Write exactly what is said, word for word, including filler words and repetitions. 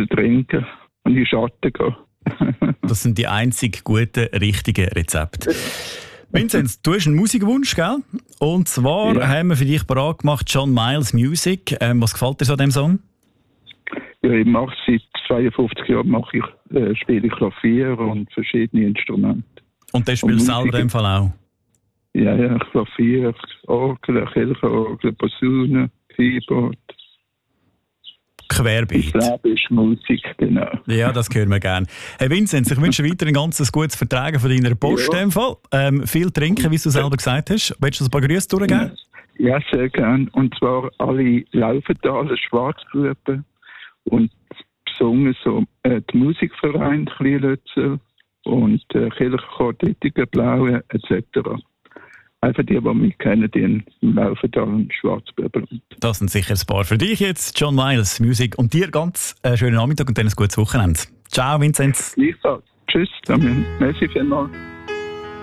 viel trinken und in den Schatten gehen. Das sind die einzig guten, richtigen Rezepte. Vinzenz, du hast einen Musikwunsch, gell? Und zwar ja. haben wir für dich parat gemacht John Miles Music. Ähm, was gefällt dir so an dem Song? Ja, ich mache seit zweiundfünfzig Jahren mache ich, äh, spiele ich Klavier und verschiedene Instrumente. Und das spielst du selber in dem Fall auch? Ja, ja, Klavier, Orgel, Kirchenorgel, Posaune, Keyboard. Querbeet. Das Leben ist Musik, genau. Ja, das hören wir gerne. Herr Vinzenz, ich wünsche weiter ein ganz gutes Vertragen von deiner Post. Ja. Fall. Ähm, viel trinken, wie du selber gesagt hast. Willst du uns ein paar Grüße durchgeben? Ja, sehr gerne. Und zwar alle Laufentaler Schwarzgruppen und besonders so, äh, die Musikverein Kleinlötzel und äh, Kirchenchor Dittigen, Blaue et cetera. Einfach die, die mich kennen, die im Laufental und Schwarzbuben. Das sind sicher ein paar für dich jetzt. John Miles Musik. Und dir ganz einen schönen Nachmittag und dann ein gutes Wochenende. Ciao, Vinzenz. Gleichfalls. Tschüss, Damian. Merci vielmals.